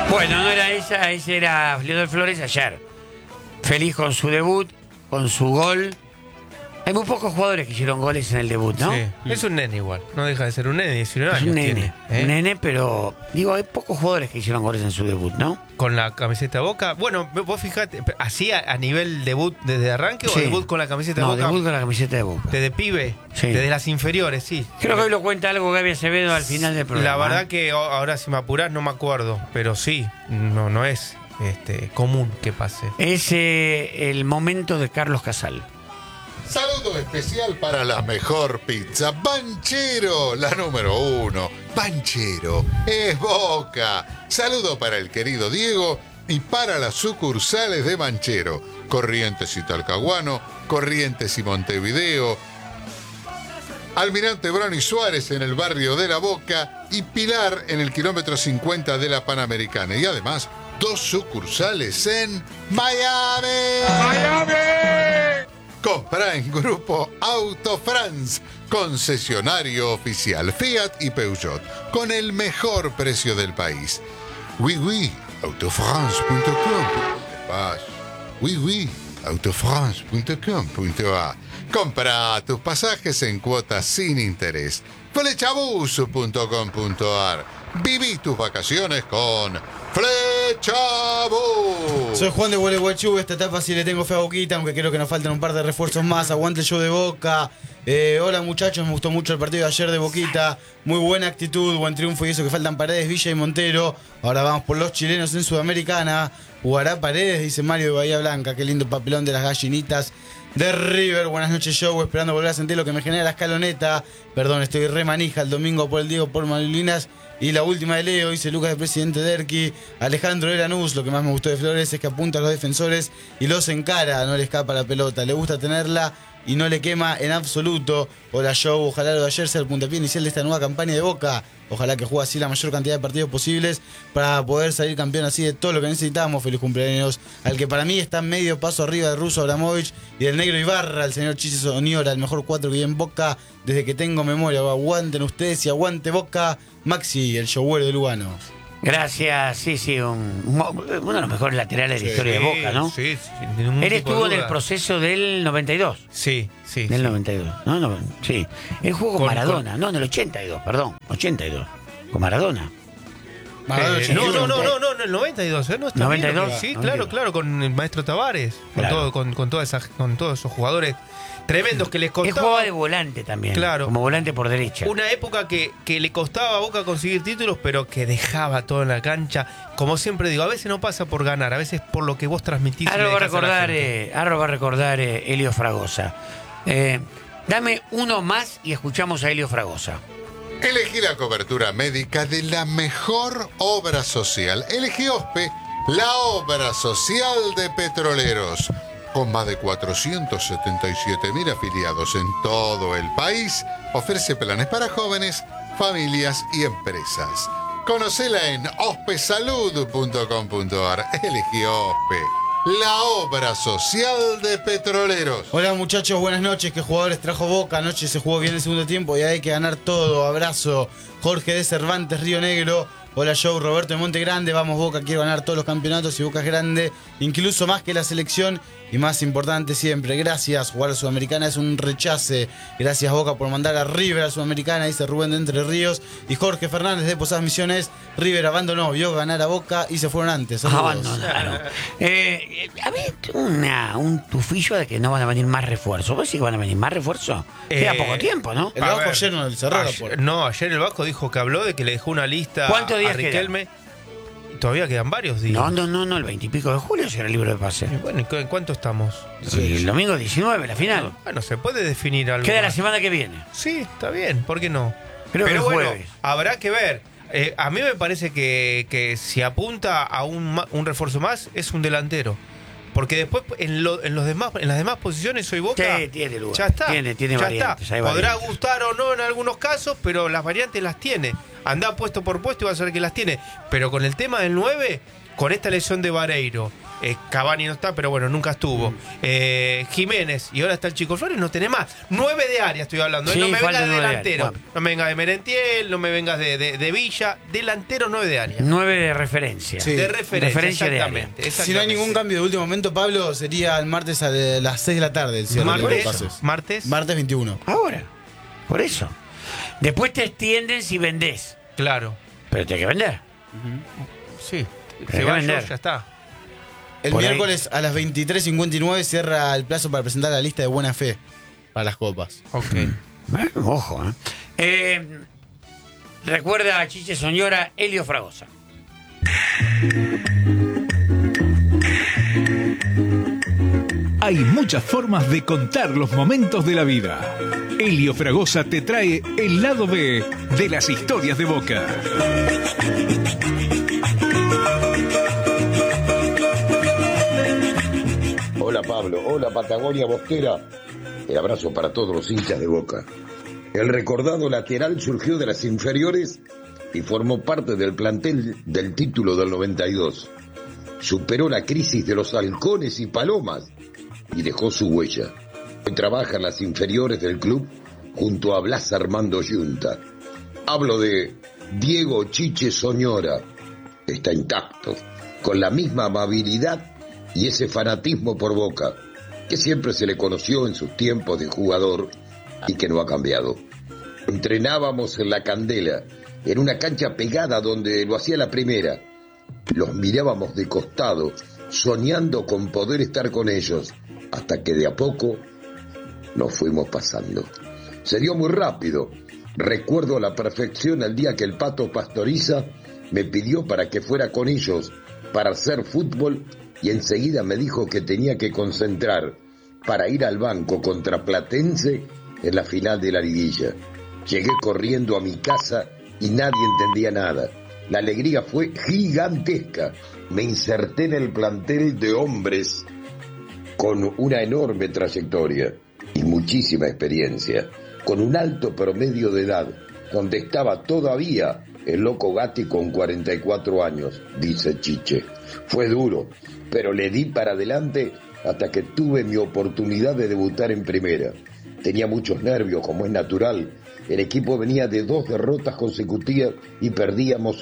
Bueno, no era esa, ese era Leonel Flores ayer. Feliz con su debut, con su gol. Hay muy pocos jugadores que hicieron goles en el debut, ¿no? Sí, es un nene igual. No deja de ser un nene, 19 Es años un nene, tiene, ¿eh? un nene, pero digo, hay pocos jugadores que hicieron goles en su debut, ¿no? Con la camiseta de Boca. Bueno, vos fijate, ¿así a nivel debut desde arranque Sí. o debut con la camiseta de No, Boca? debut con la camiseta de Boca. Desde pibe, Sí. desde las inferiores, sí. Creo que hoy lo cuenta algo Gaby Acevedo al final del programa. La verdad que ahora si me apurás no me acuerdo, pero sí, no es común que pase. Es el momento de Carlos Casal. Saludo especial para la mejor pizza, Banchero, la número 1. Banchero es Boca. Saludo para el querido Diego y para las sucursales de Banchero, Corrientes y Talcahuano, Corrientes y Montevideo, Almirante Brown y Suárez en el barrio de La Boca y Pilar en el kilómetro 50 de la Panamericana. Y además, 2 sucursales en Miami. Compra en Grupo Auto France, concesionario oficial Fiat y Peugeot, con el mejor precio del país. Oui, autofrance.com. Oui, autofrance.com.ar. Compra tus pasajes en cuotas sin interés. Flechabus.com.ar. Viví tus vacaciones con Flechabus. Soy Juan de Gualeguaychú. Esta etapa sí le tengo fe a Boquita, aunque creo que nos faltan un par de refuerzos más. Aguante el show de Boca. Hola muchachos, me gustó mucho el partido de ayer de Boquita. Muy buena actitud, buen triunfo y eso que faltan Paredes, Villa y Montero. Ahora vamos por los chilenos en Sudamericana. Jugará Paredes, dice Mario de Bahía Blanca. Qué lindo papelón de las gallinitas de River. Buenas noches, show. Esperando volver a sentir lo que me genera la escaloneta. Perdón, estoy re manija. El domingo por el Diego por Malvinas. Y la última de Leo, dice Lucas, de presidente Derqui. Alejandro de Lanús, lo que más me gustó de Flores es que apunta a los defensores y los encara, no le escapa la pelota. Le gusta tenerla y no le quema en absoluto. Hola, show. Ojalá lo de ayer sea el puntapié inicial de esta nueva campaña de Boca. Ojalá que juegue así la mayor cantidad de partidos posibles para poder salir campeón así de todo lo que necesitamos. Feliz cumpleaños al que para mí está medio paso arriba de Russo Abramovich y del negro Ibarra, el señor Chiches Oniora, el mejor 4 que vi en Boca desde que tengo memoria. Aguanten ustedes y aguante Boca. Maxi, el showero de Lugano. Gracias, sí, uno de los mejores laterales de la historia de Boca, ¿no? Sí, sin ningún Él tipo de estuvo en duda. el proceso del 92. Sí. Del 92, ¿no? Sí. Él jugó con Maradona, no, en el 82, perdón, 82. Con Maradona. No, en el 92, ¿no? Está 92, bien, sí, 92. claro, con el maestro Tavares, Claro. con todos esos jugadores tremendos que les Él jugaba costaba. de volante también, Claro. como volante por derecha. Una época que le costaba a Boca conseguir títulos, pero que dejaba todo en la cancha. Como siempre digo, a veces no pasa por ganar, a veces por lo que vos transmitís. y Ahora le lo va a dejás a la recordar, gente. Elio Fragosa. Dame uno más y escuchamos a Elio Fragosa. Elegí la cobertura médica de la mejor obra social. Elegí OSPE, la obra social de petroleros. Con más de 477.000 afiliados en todo el país, ofrece planes para jóvenes, familias y empresas. Conocela en ospesalud.com.ar. Elegí OSPE, la obra social de petroleros. Hola muchachos, buenas noches. ¿Qué jugadores trajo Boca? Anoche se jugó bien el segundo tiempo y hay que ganar todo. Abrazo. Jorge de Cervantes, Río Negro. Hola, show. Roberto de Monte Grande. Vamos, Boca. Quiero ganar todos los campeonatos y Boca es grande, incluso más que la selección y más importante siempre. Gracias. Jugar a Sudamericana es un rechace. Gracias, Boca, por mandar a River a Sudamericana, dice Rubén de Entre Ríos. Y Jorge Fernández de Posadas Misiones. River abandonó, vio ganar a Boca y se fueron antes. Saludos. Abandonaron. A ver, un tufillo de que no van a venir más refuerzos. ¿Vos decís que van a venir más refuerzos? Queda poco tiempo, ¿no? El Vasco ayer no cerró la puerta. No, ayer el Vasco dijo que habló de que le dejó una lista ¿Cuántos días a Riquelme. Todavía quedan varios días. No, el 20 y pico de julio será el libro de pase. Bueno, ¿en cuánto estamos? Sí, el domingo 19, la final. Bueno, se puede definir algo. Queda la más. semana que viene. Sí, está bien, ¿por qué no? Creo que el bueno, jueves. habrá que ver. A mí me parece que si apunta a un refuerzo más, es un delantero. Porque después en las demás posiciones soy Boca. Sí, tiene lugar. Ya está. Tiene ya variantes. está. Hay Podrá variantes. gustar o no en algunos casos, pero las variantes las tiene. Andá puesto por puesto y vas a ver que las tiene. Pero con el tema del 9, con esta lesión de Vareiro, Cavani no está, pero bueno, nunca estuvo. Jiménez, y ahora está el Chico Flores, no tenés más. 9 de área estoy hablando. Sí, No me vengas de 9 de área. delantero. Bueno. No me vengas de Merentiel, no me vengas de Villa. Delantero 9 de área. 9 de referencia. Sí. De referencia, de área. exactamente. Si no hay ningún cambio de último momento, Pablo, sería el martes a las 6 de la tarde el cierre de los pases. Martes 21. Ahora, por eso. Después te extienden si vendés. Claro. Pero te hay que vender. Sí. Hay Se que va vender. ya está. El Por ahí. miércoles a las 23:59 cierra el plazo para presentar la lista de buena fe para las copas. Ok. Ojo, recuerda a Chiche Soñora, Helio Fragosa. Hay muchas formas de contar los momentos de la vida. Helio Fragosa te trae el lado B de las historias de Boca. Hola Pablo, hola Patagonia Bosquera. El abrazo para todos los hinchas de Boca. El recordado lateral surgió de las inferiores y formó parte del plantel del título del 92. Superó la crisis de los halcones y palomas y dejó su huella. Hoy trabaja en las inferiores del club junto a Blas Armando Yunta. Hablo de Diego Chiche Soñora. Está intacto, con la misma amabilidad y ese fanatismo por Boca, que siempre se le conoció en sus tiempos de jugador y que no ha cambiado. Entrenábamos en La Candela, en una cancha pegada donde lo hacía la primera. Los mirábamos de costado, soñando con poder estar con ellos, hasta que de a poco nos fuimos pasando. Se dio muy rápido. Recuerdo a la perfección el día que el Pato Pastoriza me pidió para que fuera con ellos para hacer fútbol y enseguida me dijo que tenía que concentrar para ir al banco contra Platense en la final de la liguilla. Llegué corriendo a mi casa y nadie entendía nada. La alegría fue gigantesca. Me inserté en el plantel de hombres con una enorme trayectoria y muchísima experiencia, con un alto promedio de edad, donde estaba todavía el loco Gatti con 44 años, dice Chiche. Fue duro, pero le di para adelante hasta que tuve mi oportunidad de debutar en primera. Tenía muchos nervios, como es natural. El equipo venía de 2 derrotas consecutivas y perdíamos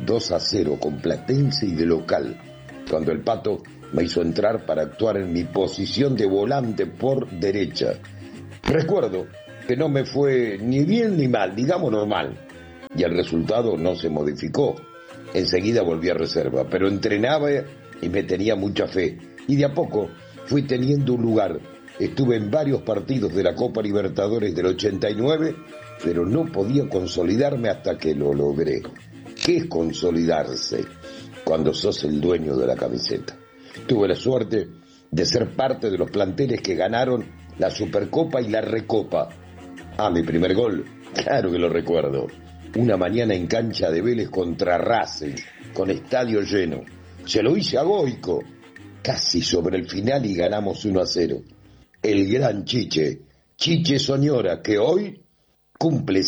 2-0 con Platense y de local, cuando el Pato me hizo entrar para actuar en mi posición de volante por derecha. Recuerdo que no me fue ni bien ni mal, digamos normal, y el resultado no se modificó. Enseguida volví a reserva, pero entrenaba y me tenía mucha fe, y de a poco fui teniendo un lugar. Estuve en varios partidos de la Copa Libertadores del 89, pero no podía consolidarme hasta que lo logré. ¿Qué es consolidarse cuando sos el dueño de la camiseta? Tuve la suerte de ser parte de los planteles que ganaron la Supercopa y la Recopa. Mi primer gol, claro que lo recuerdo. Una mañana en cancha de Vélez contra Racing, con estadio lleno. Se lo hice a Goico, casi sobre el final, y ganamos 1-0. El gran Chiche, Chiche Soñora, que hoy cumple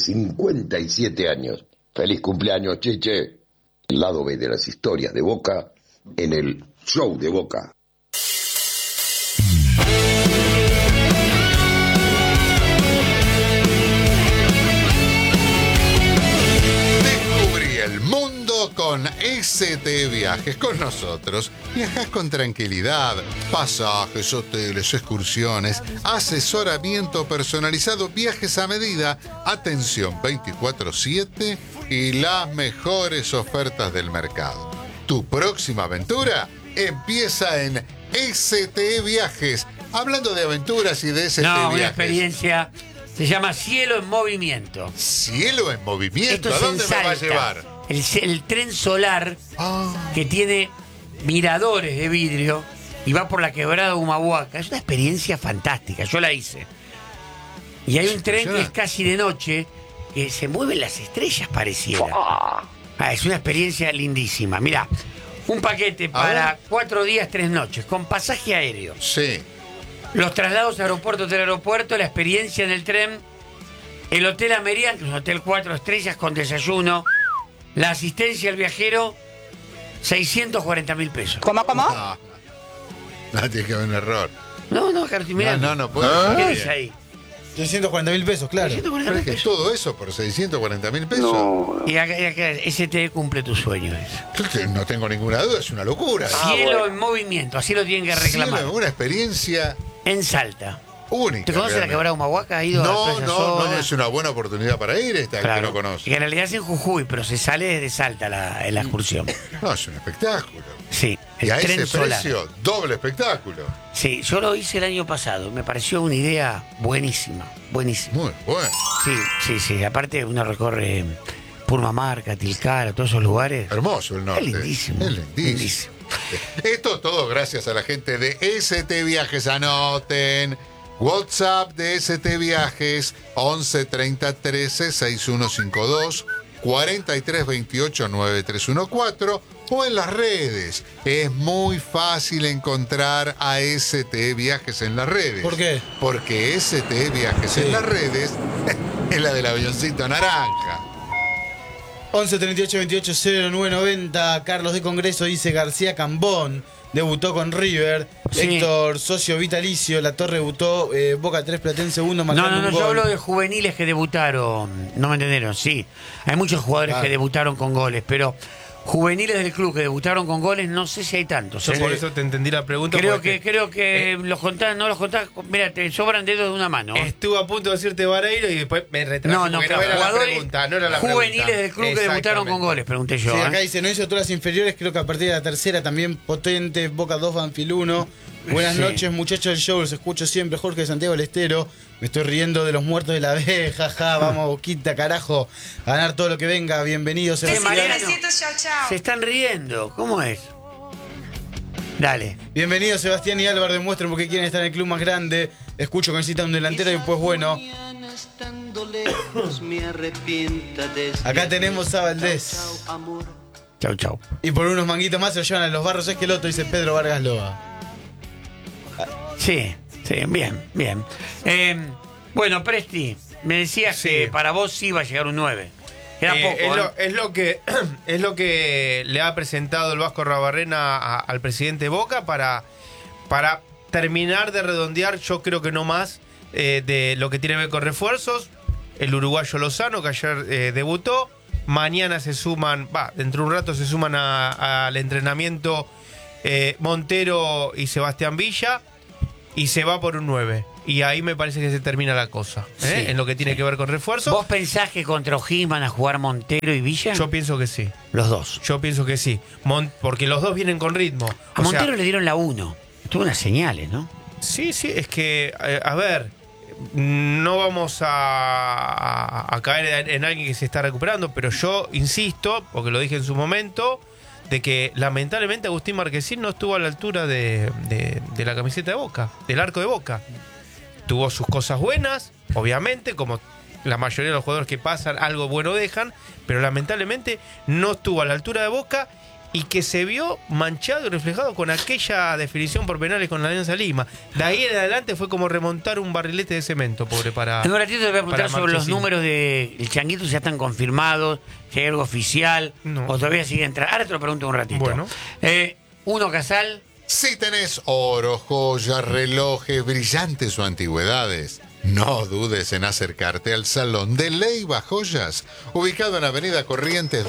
57 años. Feliz cumpleaños, Chiche. El lado B de las historias de Boca en el show de Boca. Descubrí el mundo con ST Viajes. Con nosotros viajas con tranquilidad. Pasajes, hoteles, excursiones, asesoramiento personalizado, viajes a medida, atención 24/7 y las mejores ofertas del mercado. Tu próxima aventura empieza en ST Viajes. Hablando de aventuras y de ST No, Viajes. una experiencia. Se llama Cielo en Movimiento. Cielo en movimiento. Esto ¿A es dónde en me va a Salta. llevar? El tren solar que tiene miradores de vidrio y va por la quebrada Humahuaca. Es una experiencia fantástica. Yo la hice. Y hay un tren que es casi de noche, que se mueven las estrellas, pareciera. Es una experiencia lindísima. Mirá, un paquete para 4 días, 3 noches, con pasaje aéreo. Sí. Los traslados aeropuerto del aeropuerto, la experiencia en el tren, el Hotel Amerian, que es un hotel 4 estrellas con desayuno, La asistencia al viajero, 640.000 pesos. ¿Cómo? No, tiene que haber un error. No, Carlos, mirá. No puede. ¿Qué dice ahí? 640.000 pesos, claro. 640.000 Pero es que pesos. todo eso por 640.000 pesos. Y acá, STE cumple tu sueño. No tengo ninguna duda, es una locura. Cielo en movimiento, así lo tienen que reclamar. Cielo, una experiencia En Salta. única. ¿Te conoces la realmente. quebrada Humahuaca? ¿Ha ido a No, esa no, zona? es una buena oportunidad para ir esta que no conozco. Que en realidad es en Jujuy, pero se sale desde Salta en la excursión. No, es un espectáculo. Sí, Y el a tren ese solar. precio, doble espectáculo. Sí, yo lo hice el año pasado. Me pareció una idea buenísima. Buenísima. Muy bueno. Sí. Aparte uno recorre Purmamarca, Tilcara, todos esos lugares. Hermoso el norte. Es lindísimo. Es lindísimo. Esto todo gracias a la gente de ST Viajes. Anoten. WhatsApp de ST Viajes 11 30 13 6152 43 28 9314 o en las redes. Es muy fácil encontrar a ST Viajes en las redes. ¿Por qué? Porque ST Viajes en las redes es la del avioncito naranja. 11 38 28 09 90. Carlos de Congreso dice García Cambón. Debutó con River. Sí. Héctor, socio vitalicio. La Torre debutó. Boca 3, Platense 1. No, yo hablo de juveniles que debutaron. No me entendieron, sí. Hay muchos jugadores que debutaron con goles, pero juveniles del club que debutaron con goles, no sé si hay tantos. Yo por eso te entendí la pregunta. Creo que los contás, no los contás. Mira, te sobran dedos de una mano. Estuve a punto de decirte Vareiro y después me retrasé. No, porque era la jugadores pregunta. no era la Juveniles pregunta. del club que debutaron con goles, pregunté yo. Sí, acá dice, no hizo todas las inferiores, creo que a partir de la tercera también potente, Boca 2, Banfield 1. Buenas noches, muchachos del show, los escucho siempre, Jorge de Santiago del Estero. Me estoy riendo de los muertos de la B, jaja, vamos Boquita, carajo, a ganar todo lo que venga, bienvenidos. Mariano, se están riendo, ¿cómo es? Dale. Bienvenidos Sebastián y Álvaro, demuestren por qué quieren estar en el club más grande. Escucho que necesitan un delantero y pues bueno. Acá tenemos a Valdés. Chau. Y por unos manguitos más se lo llevan a los Barros Esqueloto, dice Pedro Vargas Loa. Sí, bien. Bueno, Presti, me decías que para vos sí va a llegar un 9. Queda poco. Es lo que le ha presentado el Vasco Rabarrena al presidente Boca para terminar de redondear, yo creo que no más, de lo que tiene que ver con refuerzos. El uruguayo Lozano, que ayer debutó. Mañana se suman, dentro de un rato se suman al entrenamiento Montero y Sebastián Villa. Y se va por un 9. Y ahí me parece que se termina la cosa, en lo que tiene que ver con refuerzo. ¿Vos pensás que contra O'Higgins van a jugar Montero y Villa? Yo pienso que sí. Los dos. Yo pienso que sí. Porque los dos vienen con ritmo. A Montero le dieron la 1. Tuvo unas señales, ¿no? Sí, es que, a ver, no vamos a caer en alguien que se está recuperando, pero yo insisto, porque lo dije en su momento, de que lamentablemente Agustín Marquesín no estuvo a la altura de la camiseta de Boca, del arco de Boca. Tuvo sus cosas buenas, obviamente, como la mayoría de los jugadores que pasan, algo bueno dejan, pero lamentablemente no estuvo a la altura de Boca y que se vio manchado y reflejado con aquella definición por penales con la Alianza Lima. De ahí en adelante fue como remontar un barrilete de cemento, pobre para... En un ratito te voy a preguntar sobre los Marchesín. números del Changuito, si ya están confirmados, si hay algo oficial, o todavía sigue entrando. Ahora te lo pregunto un ratito. Bueno. Uno Casal. Si tenés oro, joyas, relojes, brillantes o antigüedades, no dudes en acercarte al Salón de Leiva Joyas, ubicado en Avenida Corrientes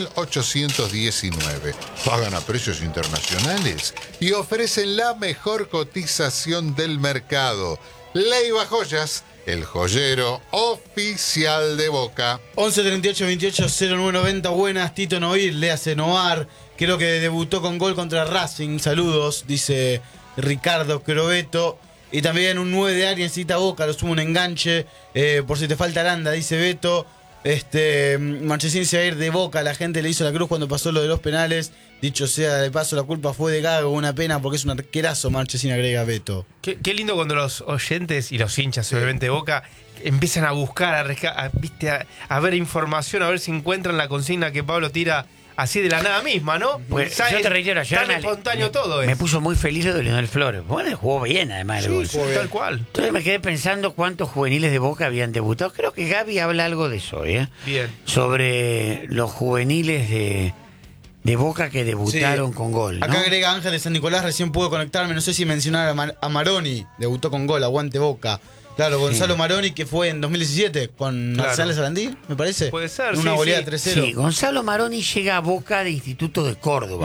2819. Pagan a precios internacionales y ofrecen la mejor cotización del mercado. Leiva Joyas, el joyero oficial de Boca. 11 38 28 09 90. Buenas, Tito Noir, le hace Noar. Creo que debutó con gol contra Racing. Saludos, dice Ricardo Crobeto. Y también un 9 de área necesita Boca, lo sumo un enganche. Por si te falta Aranda, dice Beto. Marchesín se va a ir de Boca. La gente le hizo la cruz cuando pasó lo de los penales. Dicho sea de paso, la culpa fue de Gago. Una pena porque es un arquerazo, Marchesín, agrega Beto. Qué lindo cuando los oyentes y los hinchas, obviamente, de Boca empiezan a buscar, a ver información, a ver si encuentran la consigna que Pablo tira así de la nada misma, ¿no? Pues, yo te reitero, ayer tan espontáneo todo me es. puso muy feliz lo de Leonel Flores. Bueno, jugó bien además. Sí, tal cual. Entonces me quedé pensando cuántos juveniles de Boca habían debutado. Creo que Gaby habla algo de eso, ¿eh? Bien. Sobre los juveniles de Boca que debutaron con gol, ¿no? Acá agrega Ángel de San Nicolás, recién pudo conectarme, no sé si mencionar a Maroni, debutó con gol, aguante Boca. Claro, Gonzalo Maroni, que fue en 2017 con Nacional de Sarandí, me parece. Puede ser, en una goleada 3-0. Sí, Gonzalo Maroni llega a Boca de Instituto de Córdoba.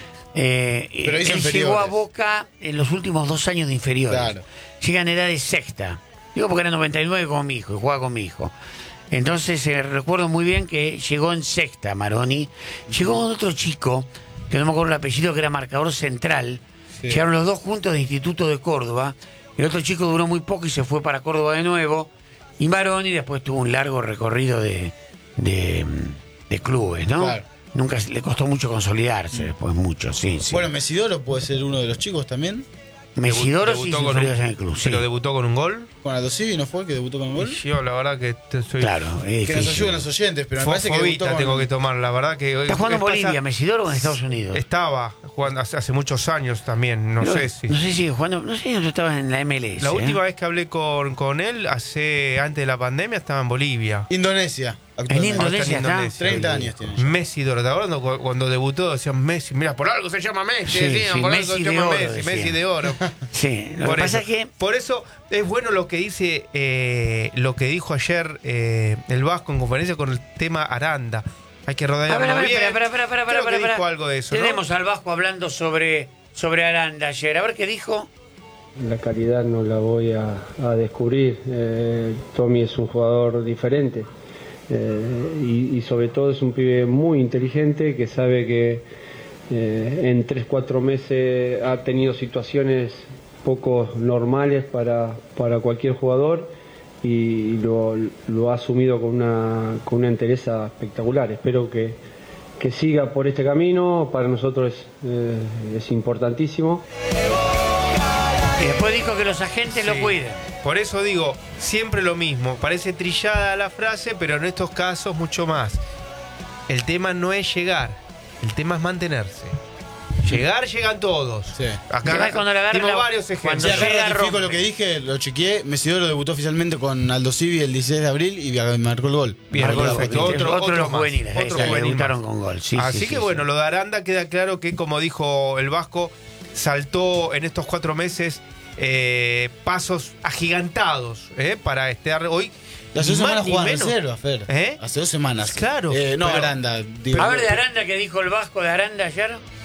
Pero hizo él inferiores. llegó a Boca en los últimos 2 años de inferiores. Claro. Llega en edad de sexta. Digo porque era 99 con mi hijo y jugaba con mi hijo. Entonces recuerdo muy bien que llegó en sexta Maroni. Llegó con otro chico, que no me acuerdo el apellido, que era marcador central. Sí. Llegaron los dos juntos de Instituto de Córdoba. El otro chico duró muy poco y se fue para Córdoba de nuevo. Y Maroni después tuvo un largo recorrido de clubes, ¿no? Claro. Nunca le costó mucho consolidarse, después mucho, sí. Bueno, Mesidoro puede ser uno de los chicos también. Mesidoro sí debutó con inferiores en el club, sí. Pero debutó con un gol. Con Aldo Civi, ¿no fue el que debutó con gol? Y yo, la verdad que soy. Claro, es Que nos difícil. ayuden los oyentes, pero me parece que Fofobita debutó tengo con... que tomar, la verdad que. ¿Está jugando en pasa- Bolivia, Mesidoro o en Estados Unidos? Estaba jugando hace muchos años también, no Pero sé si. No sé si jugando, no sé si estaba en la MLS. La última vez que hablé con él, antes de la pandemia, estaba en Bolivia. Indonesia. En actualmente. Indonesia en está. Indonesia. 30 años tiene. ya. Messi de oro. ¿Te acuerdas cuando debutó? Decían Messi, mira, por algo se llama Messi. Sí, decían, sí, por Messi algo se de llama oro, Messi, decían. Messi de oro. Sí, lo que pasa es que Por eso es bueno lo que dice, lo que dijo ayer el Vasco en conferencia con el tema Aranda. Hay que rodearlo bien. espera, Creo que dijo algo de eso, ¿no? tenemos al Vasco hablando sobre Aranda ayer. A ver qué dijo. La calidad no la voy a descubrir. Tommy es un jugador diferente y sobre todo es un pibe muy inteligente que sabe que en 3-4 meses ha tenido situaciones poco normales para cualquier jugador y lo ha asumido con una entereza espectacular. Espero que siga por este camino, para nosotros es importantísimo. Y después dijo que los agentes lo Sí. cuiden. Por eso digo, siempre lo mismo. Parece trillada la frase, pero en estos casos mucho más. El tema no es llegar, el tema es mantenerse. Llegan todos. Sí. Llegar cuando le agarra dimos la- varios Sí, ejemplos. cuando acá llega, ratifico rompe. lo que dije, lo chequeé. Mesidoro debutó oficialmente con Aldo Civi el 16 de abril y marcó el gol. Bien, Marcó la perfecto. potencia. Otro de los más, juveniles, otro que juvenil debutaron más. con gol. Sí, Así sí, que sí, bueno, sí. lo de Aranda queda claro que, como dijo el Vasco, saltó en estos 4 meses pasos agigantados para estar hoy. Y hace 2 ni más semanas ni jugaban en menos. reserva, Fer. ¿Eh? Hace 2 semanas. Claro, No, pero- Aranda. A ver de Aranda, que dijo el Vasco de Aranda ayer.